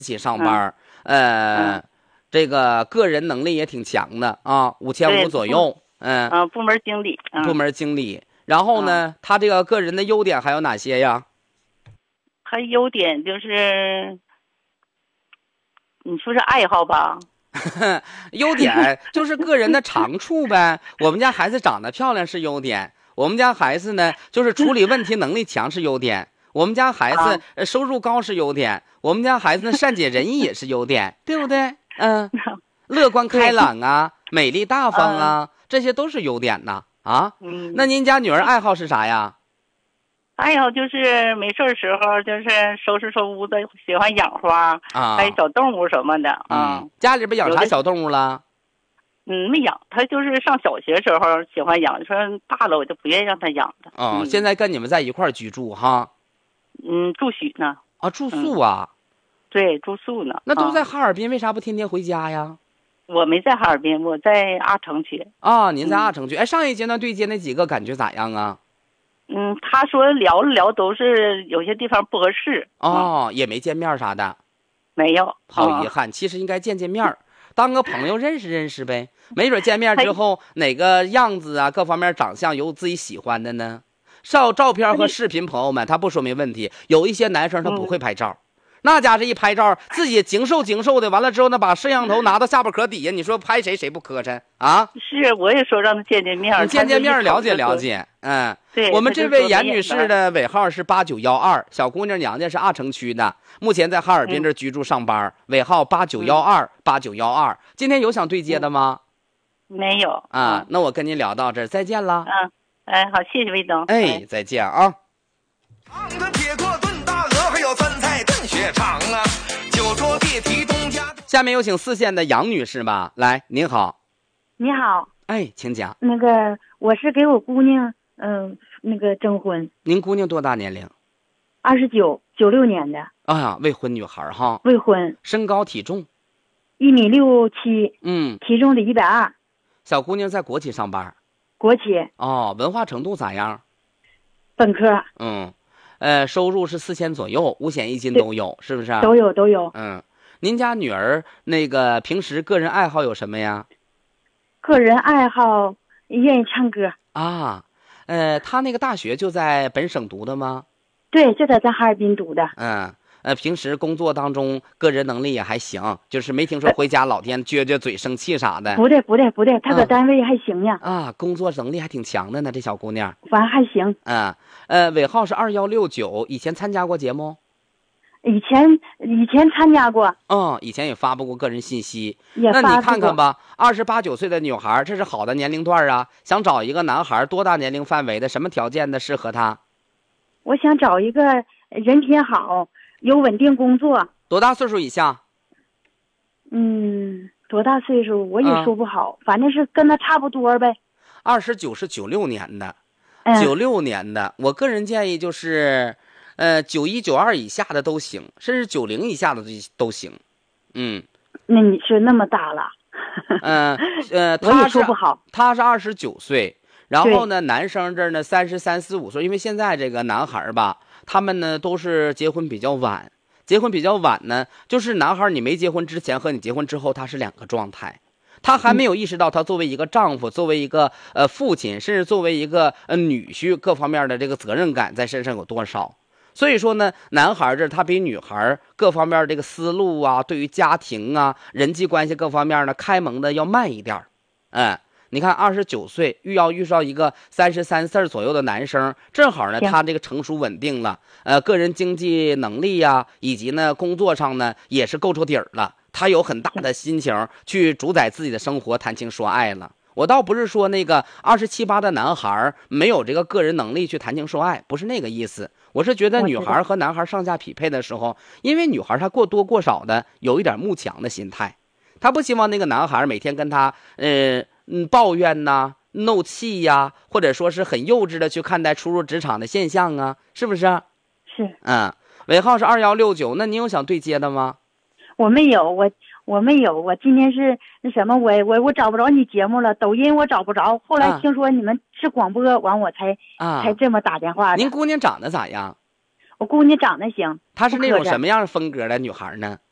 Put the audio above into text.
一起上班，这个个人能力也挺强的啊，5500左右， 部门经理， 部门经理。然后呢，他这个个人的优点还有哪些呀？ 还优点就是，你说是爱好吧？ 优点就是个人的长处呗。我们家孩子长得漂亮是优点，我们家孩子呢就是处理问题能力强是优点，我们家孩子收入高是优点，我们家孩子呢善解人意也是优点，对不对？乐观开朗啊，美丽大方啊，这些都是优点呐。那您家女儿爱好是啥呀？ 爱好就是没事时候就是收拾屋子，喜欢养花还有小动物什么的家里边养啥小动物了？ 没养，他就是上小学时候喜欢养，说大了我就不愿意让他养的。 现在跟你们在一块儿居住哈？ 住宿呢。 住宿啊？ 对，住宿呢。 那都在哈尔滨，为啥不天天回家呀？ 我没在哈尔滨，我在阿城区。 您在阿城区。上一阶段对接那几个感觉咋样啊？ 他说聊了聊，都是有些地方不合适。 也没见面啥的。 没有。 好遗憾，其实应该见面，当个朋友认识认识呗。没准见面之后哪个样子啊，各方面长相有自己喜欢的呢？照片和视频，朋友们他不说没问题。有一些男生他不会拍照。那家是一拍照自己精瘦的，完了之后呢，把摄像头拿到下巴壳底下，你说拍谁不磕碜啊？ 是，我也说让他见面， 见面了解了解。 对， 我们这位严女士的尾号是8912，小姑娘娘家是阿城区的，目前在哈尔滨这居住上班，尾号89128912。今天有想对接的吗？ 没有。 那我跟您聊到这儿，再见了。 好，谢谢魏总。 再见啊。下面有请4线的杨女士吧，来，您好。 你好。 请讲。 我是给我姑娘征婚。 您姑娘多大年龄 ？29， 96年的。 未婚女孩哈。 未婚。 身高体重 ？1.67米。体重得120。 小姑娘在国企上班。 国企。 文化程度咋样？ 本科。 收入是4000左右，5险1金都有，是不是？ 都有。 您家女儿平时个人爱好有什么呀？ 个人爱好愿意唱歌。 她那个大学就在本省读的吗？ 对，就在哈尔滨读的。 平时工作当中个人能力也还行，就是没听说回家老天撅嘴生气啥的。 不对，她搁单位还行呀。 工作能力还挺强的呢，这小姑娘。 反正还行。 尾号是2169，以前参加过节目？ 以前参加过。 以前也发布过个人信息。 那你看看吧，28、9岁的女孩，这是好的年龄段啊。想找一个男孩多大年龄范围的，什么条件的适合他？ 我想找一个人品好，有稳定工作。 多大岁数以下？ 多大岁数我也说不好，反正是跟他差不多呗。 29是96年的，96年的。我个人建议就是91、92以下的都行，甚至90以下的都行。 那你是那么大了？我也说不好。 他是29岁，然后呢，男生这儿呢33、45岁，因为现在这个男孩吧，他们呢都是结婚比较晚。结婚比较晚呢，就是男孩你没结婚之前和你结婚之后，他是2个状态。他还没有意识到他作为一个丈夫，作为一个父亲，甚至作为一个女婿，各方面的这个责任感在身上有多少。所以说呢，男孩这他比女孩各方面这个思路啊，对于家庭啊、人际关系各方面呢，开蒙的要慢一点。你看29岁遇上一个33岁左右的男生，正好呢他这个成熟稳定了，个人经济能力呀，以及呢工作上呢也是够着底儿了，他有很大的心情去主宰自己的生活，谈情说爱了。我倒不是说那个27、8的男孩没有这个个人能力去谈情说爱，不是那个意思。我是觉得女孩和男孩上下匹配的时候，因为女孩她过多过少的有一点慕强的心态，她不希望那个男孩每天跟她抱怨呐、怒气呀，或者说是很幼稚的去看待初入职场的现象啊，是不是？ 是。 尾号是2169，那你有想对接的吗？ 我没有，我没有，我今天是那什么，我找不着你节目了，抖音我找不着，后来听说你们是广播，完我才这么打电话的。 您姑娘长得咋样？ 我姑娘长得行。 她是那种什么样风格的女孩呢？